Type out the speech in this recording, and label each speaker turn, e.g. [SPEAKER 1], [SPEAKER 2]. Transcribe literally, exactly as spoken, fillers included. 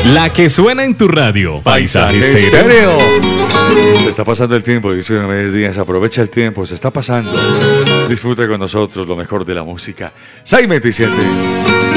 [SPEAKER 1] La que suena en tu radio. Paisaje
[SPEAKER 2] Paisaje
[SPEAKER 1] Estéreo.
[SPEAKER 2] Estéreo. Se está pasando el tiempo, dice Diomedes Díaz. Aprovecha el tiempo, se está pasando. Disfruta con nosotros lo mejor de la música. seis veintisiete.